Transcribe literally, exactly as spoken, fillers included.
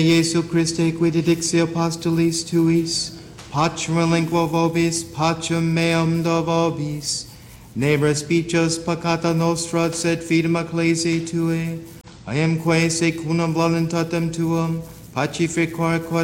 Jesu Christe, qui didixi apostolis tuis, pacem lingua vobis, pacem meum do vobis, ne respicios peccata nostra, sed fidem ecclesiae Tuae, iamque secundum voluntatem Tuum, pacificar quod